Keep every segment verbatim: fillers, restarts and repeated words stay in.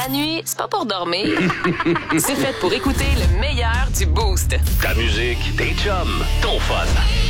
La nuit, c'est pas pour dormir. C'est fait pour écouter le meilleur du Boost. Ta musique, tes chums, ton fun.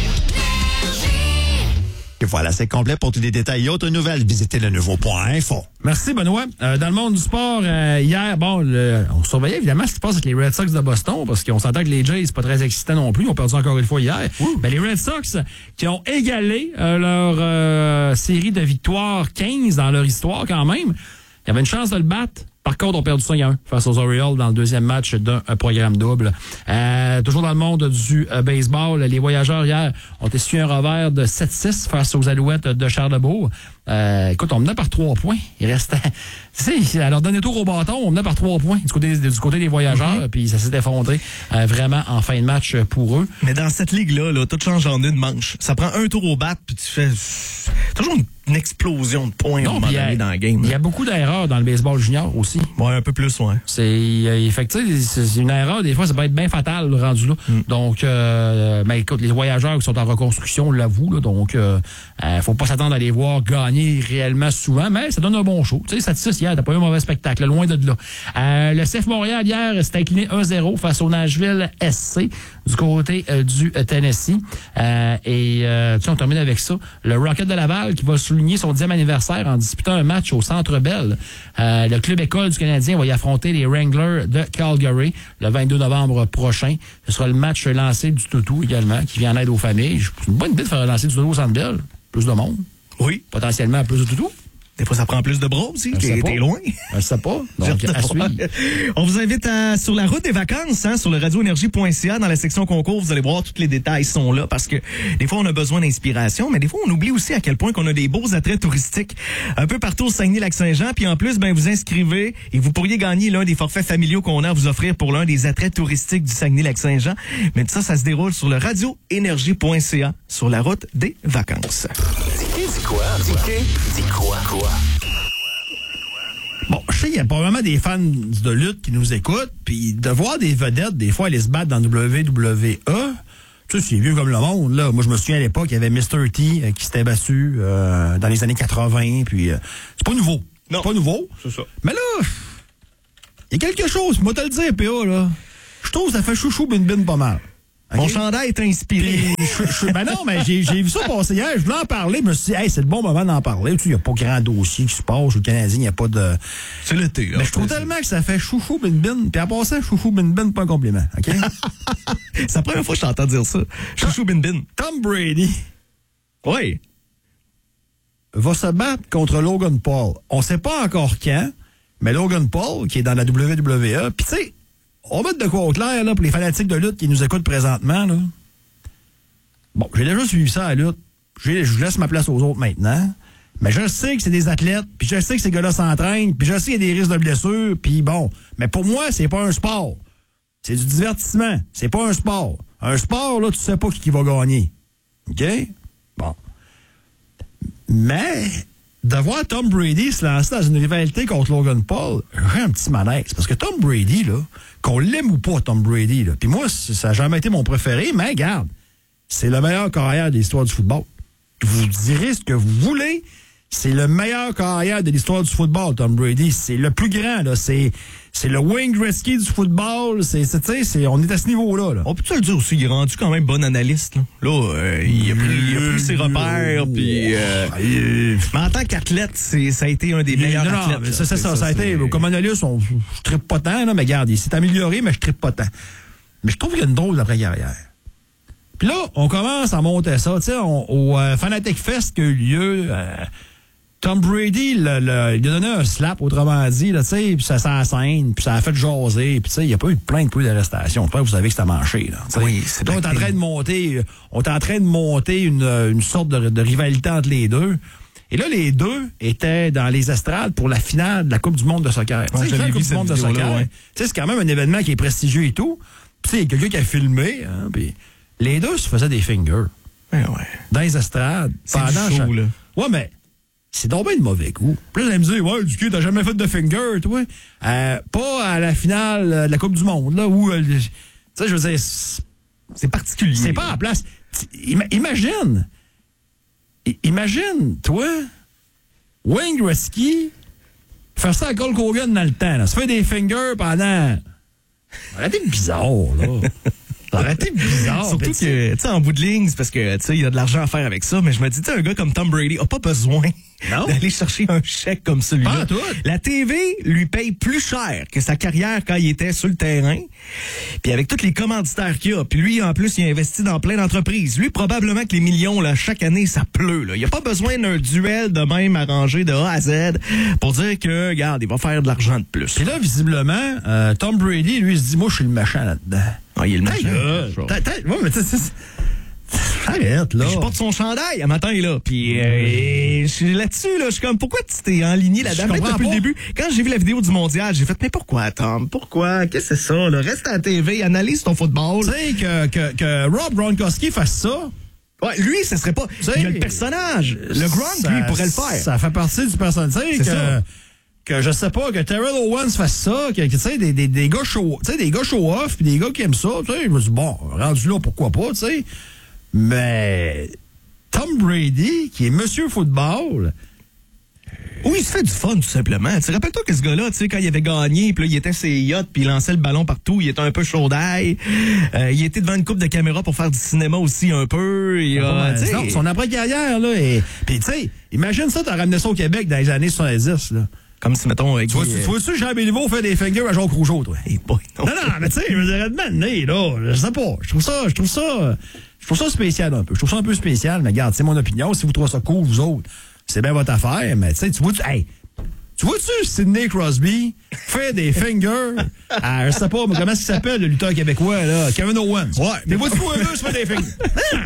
Et voilà, c'est complet. Pour tous les détails et autres nouvelles, visitez le nouveau point info. Merci, Benoît. Euh, dans le monde du sport, euh, hier, bon, le, on surveillait évidemment ce qui se passe avec les Red Sox de Boston, parce qu'on s'entend que les Jays, c'est pas très excitant non plus. Ils ont perdu encore une fois hier. Mais les Red Sox, qui ont égalé euh, leur euh, série de victoires quinze dans leur histoire quand même, il y avait une chance de le battre. Par contre, on a perdu cinq à un face aux Orioles dans le deuxième match d'un programme double. Euh, toujours dans le monde du euh, baseball, les Voyageurs hier ont essuyé un revers de sept six face aux Alouettes de Charlebourg. Euh, écoute, on menait par trois points. Il restait... Tu sais, à leur dernier tour au bâton, on menait par trois points du côté, du côté des Voyageurs, mm-hmm. Puis ça s'est effondré euh, vraiment en fin de match pour eux. Mais dans cette ligue-là, là, tout change en une manche. Ça prend un tour au bat, puis tu fais toujours une, une explosion de points non, à un moment donné dans la game. Il y a beaucoup d'erreurs dans le baseball junior aussi. Ouais, un peu plus, ouais. C'est, euh, fait que, c'est une erreur, des fois, ça peut être bien fatal, le rendu là. Mm. Donc, euh, ben, écoute, les Voyageurs qui sont en reconstruction l'avouent, là, donc, euh, euh, faut pas s'attendre à les voir gagner réellement souvent, mais ça donne un bon show. Tu sais, Satisfait hier, t'as pas eu un mauvais spectacle, loin de là. Euh, le C F Montréal, hier, s'est incliné un zéro face au Nashville S C du côté euh, du euh, Tennessee. Euh, et, euh, tu sais, on termine avec ça. Le Rocket de Laval qui va souligner son dixième anniversaire en disputant un match au Centre Bell. Euh, le club école du Canadien va y affronter les Wranglers de Calgary le vingt-deux novembre prochain. Ce sera le match lancé du Toutou également, qui vient en aide aux familles. C'est une bonne idée de faire lancer du Toutou au Centre Bell. Plus de monde. Oui. Potentiellement plus de Toutou. Des fois, ça prend plus de bras aussi. T'es, t'es loin. Je sais pas. Donc, à suivre. On vous invite à, sur la route des vacances, hein, sur le radio énergie point c a, dans la section concours, vous allez voir tous les détails sont là parce que des fois, on a besoin d'inspiration, mais des fois, on oublie aussi à quel point qu'on a des beaux attraits touristiques un peu partout au Saguenay-Lac-Saint-Jean. Puis en plus, ben, vous inscrivez et vous pourriez gagner l'un des forfaits familiaux qu'on a à vous offrir pour l'un des attraits touristiques du Saguenay-Lac-Saint-Jean. Mais ça, ça se déroule sur le radio énergie point c a, sur la route des vacances. Dis quoi? Dis quoi? Quoi? Bon, je sais qu'il y a probablement des fans de lutte qui nous écoutent, puis de voir des vedettes, des fois, aller se battre dans W W E, tu sais, c'est vieux comme le monde, là. Moi, je me souviens à l'époque, il y avait mister T euh, qui s'était battu euh, dans les années quatre-vingts, puis euh, c'est pas nouveau. Non. C'est pas nouveau. C'est ça. Mais là, il y a quelque chose, moi, te le dire, P A, là. Je trouve que ça fait chouchou bin bin pas mal. Okay. Mon chandail est inspiré. Puis, je, je, ben non, mais j'ai, j'ai vu ça passer hier. Je voulais en parler. Je me suis dit, hey, c'est le bon moment d'en parler. Tu sais, il n'y a pas grand dossier qui se passe. Au Canadien, il n'y a pas de. C'est l'été. Mais je trouve tellement que ça fait chouchou bin bin. Puis à part ça, chouchou bin bin, pas un compliment. OK? C'est la première fois que je t'entends dire ça. Chouchou bin bin. Tom Brady. Oui. Va se battre contre Logan Paul. On ne sait pas encore quand, mais Logan Paul, qui est dans la W W E, puis tu sais, on va mettre de quoi au clair, là, pour les fanatiques de lutte qui nous écoutent présentement, là. Bon, j'ai déjà suivi ça à la lutte. J'ai, je laisse ma place aux autres maintenant. Mais je sais que c'est des athlètes, puis je sais que ces gars-là s'entraînent, puis je sais qu'il y a des risques de blessures, puis bon. Mais pour moi, c'est pas un sport. C'est du divertissement. C'est pas un sport. Un sport, là, tu sais pas qui, qui va gagner. OK? Bon. Mais de voir Tom Brady se lancer dans une rivalité contre Logan Paul, j'ai un petit malaise. Parce que Tom Brady, là, qu'on l'aime ou pas, Tom Brady, là, puis moi, ça n'a jamais été mon préféré, mais regarde, c'est le meilleur carrière de l'histoire du football. Vous direz ce que vous voulez, c'est le meilleur carrière de l'histoire du football, Tom Brady. C'est le plus grand, là. C'est, c'est le Wayne Gretzky du football. C'est, c'est, tu sais, c'est, on est à ce niveau-là, là. On peut te le dire aussi, il est rendu quand même bon analyste, là. Là, euh, il, a pris, il a pris ses repères, puis... Euh, euh, mais en tant qu'athlète, c'est, ça a été un des meilleurs non, athlètes. Non, c'est ça, ça, ça a été... Comme analyste, on, je trippe pas tant, là, mais regarde, il s'est amélioré, mais je trippe pas tant. Mais je trouve qu'il y a une drôle d'après-carrière. Puis là, on commence à monter ça, tu sais, au euh, Fanatic Fest qui a eu lieu... Euh, Tom Brady, le, le, il a donné un slap, autrement dit, là, tu sais, puis ça s'enseigne, puis ça a fait jaser, puis tu sais, il n'y a pas eu de plainte pour d'arrestation. Vous savez que c'était manché, là. T'sais. Oui, c'est là, on est en train de monter, on est en train de monter une, une sorte de, de rivalité entre les deux. Et là, les deux étaient dans les estrades pour la finale de la Coupe du monde de soccer. Ouais, tu sais, la Coupe du monde de soccer, ouais. c'est quand même un événement qui est prestigieux et tout. Puis tu sais, il y a quelqu'un qui a filmé, hein, puis les deux se faisaient des fingers. Ouais, ouais. Dans les estrades. C'est pendant chaud, chaque... là. Ouais, mais c'est donc bien de mauvais goût. Puis là, elle me dit, ouais, du coup, t'as jamais fait de finger, toi. Euh, pas à la finale de la Coupe du monde, là, où, euh, tu sais, je veux dire, c'est particulier. C'est pas à la place. Imagine, imagine, toi, Wayne Gretzky faire ça à Hulk Hogan dans le temps, là. Ça fait des fingers pendant... Arrêtez de bizarre, là. Arrêtez de bizarre. Surtout que, tu sais, en bout de ligne, c'est parce que, tu sais, il y a de l'argent à faire avec ça, mais je me dis, tu sais, un gars comme Tom Brady a pas besoin non. d'aller chercher un chèque comme celui-là. Pas tout. La T V lui paye plus cher que sa carrière quand il était sur le terrain. Puis avec tous les commanditaires qu'il a, puis lui, en plus, il a investi dans plein d'entreprises. Lui, probablement que les millions, là, chaque année, ça pleut, là. Il n'y a pas besoin d'un duel de même arrangé de A à Z pour dire que, regarde, il va faire de l'argent de plus. Puis là, visiblement, euh, Tom Brady, lui, il se dit, moi, je suis le méchant là-dedans. Ah, il est le méchant. T'as, t'as, ouais, mais t'sais, c'est... Arrête, là. Je porte son chandail à matin, là. Puis euh, je suis là-dessus, là. Je suis comme, pourquoi tu t'es enligné là-dedans? Même depuis le début. Quand j'ai vu la vidéo du mondial, j'ai fait, mais pourquoi, Tom? Pourquoi? Qu'est-ce que c'est ça, là? Reste à la T V, analyse ton football. Tu sais, que, que, que Rob Gronkowski fasse ça. Ouais, lui, ce serait pas. Il y a le personnage. Le Gronk, lui, il pourrait le faire. Ça fait partie du personnage. Tu sais, que. Ça. Que je sais pas, que Terrell Owens fasse ça, que, que tu sais, des, des, des gars show, tu sais, des gars show-off, puis des gars qui aiment ça, tu sais, je me dis, bon, rendu là, pourquoi pas, tu sais. Mais Tom Brady, qui est monsieur football... Oui, il se fait du fun, tout simplement. Tu rappelles-toi que ce gars-là, tu sais, quand il avait gagné, puis là, il était sur ses yachts, puis il lançait le ballon partout, il était un peu chaud d'ail. Euh, il était devant une coupe de caméra pour faire du cinéma aussi un peu. Il a, ouais, non, son après-carrière, là, et... Puis, tu sais, imagine ça, t'as ramené ça au Québec dans les années soixante-dix, là. Comme si, mettons... Euh, tu vois-tu euh... Jean Béliveau fait des fingers à Jacques Rougeau, toi? Hey boy, non. non, non, mais tu sais, je me dirais de m'amener, là. Je sais pas. Je trouve ça, je trouve ça, je trouve ça spécial un peu. Je trouve ça un peu spécial, mais regarde, c'est mon opinion. Si vous trouvez ça cool, vous autres, c'est bien votre affaire, mais tu sais, tu vois-tu, hey, tu vois-tu Sidney Crosby fait des fingers à, je sais pas, mais comment est-ce qu'il s'appelle, le lutteur québécois, là? Kevin Owens. Ouais. Mais vois-tu quoi, eux, se fait des fingers?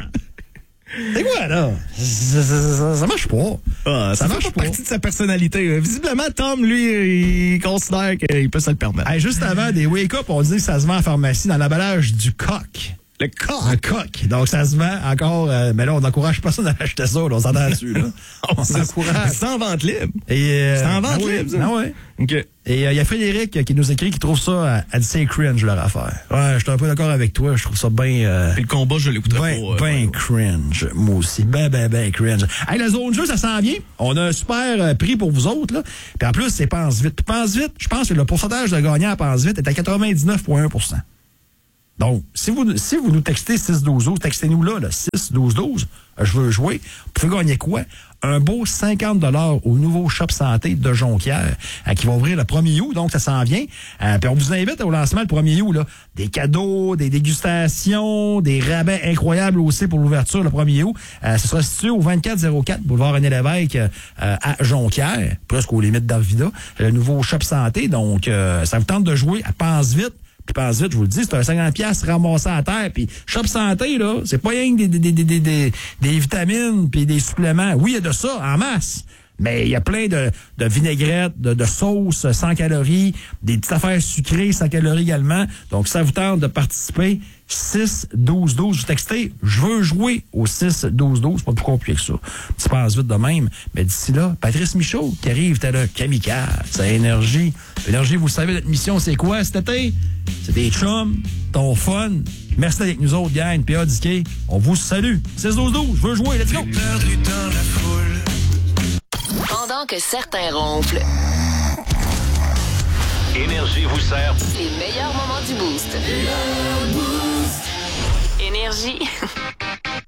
C'est quoi, là? Ça, ça, ça, ça marche pas. Ah, ça, ça marche pas partie de sa personnalité. Visiblement, Tom, lui, il considère qu'il peut se le permettre. Hey, juste avant des wake-up, on dit que ça se vend en pharmacie dans l'emballage du coq. Le coq. Un coq. Donc, ça se vend encore. Euh, mais là, on n'encourage personne à acheter ça. Là, on s'entend là-dessus. Là. on s'encourage. C'est en vente libre. Et, euh, c'est en vente ah libre, oui, ça. Ah ouais. OK. Et il euh, y a Frédéric qui nous écrit qui trouve ça assez cringe, leur affaire. Ouais, je suis un peu d'accord avec toi. Je trouve ça bien... Euh, Puis le combat, je l'écouterai ben, pas. Ben euh, cringe, moi aussi. Ben, ben, ben cringe. Hey, la zone jeu, ça s'en vient. On a un super euh, prix pour vous autres. Là. Puis en plus, c'est Pense Vite. Puis Pense Vite, je pense que le pourcentage de gagnants à Pense Vite est à quatre-vingt-dix-neuf virgule un pour cent. Donc, si vous, si vous nous textez six douze douze, textez-nous là, là six douze douze, je veux jouer. Vous pouvez gagner quoi? Un beau cinquante dollars au nouveau Shop Santé de Jonquière, euh, qui va ouvrir le premier août, donc ça s'en vient. Euh, puis on vous invite au lancement le premier août, là. Des cadeaux, des dégustations, des rabais incroyables aussi pour l'ouverture le premier août. Euh, ce sera situé au vingt-quatre zéro quatre boulevard René Lévesque euh, à Jonquière, presque aux limites d'Arvida, le nouveau Shop Santé. Donc, euh, ça vous tente de jouer à Pense Vite. Puis Pense Vite, je vous le dis, c'est un cinquante piastres ramassé à terre. Puis Shop Santé, là, c'est pas rien que des, des, des, des, des, des vitamines puis des suppléments. Oui, il y a de ça en masse. Mais il y a plein de, de vinaigrettes, de, de sauces sans calories, des petites affaires sucrées sans calories également. Donc, ça vous tente de participer. six douze douze. Vous textez, je veux jouer au six douze douze. Pas plus compliqué que ça. Tu penses vite de même. Mais d'ici là, Patrice Michaud qui arrive, t'as le kamikaze, c'est Énergie. Énergie, vous savez, notre mission, c'est quoi cet été? C'est des chums, ton fun. Merci d'être avec nous autres, gang. P A D K, on vous salue. six douze douze, je veux jouer, let's go! Perdu dans la foule. Pendant que certains ronflent, Énergie vous sert les meilleurs moments du boost. Énergie.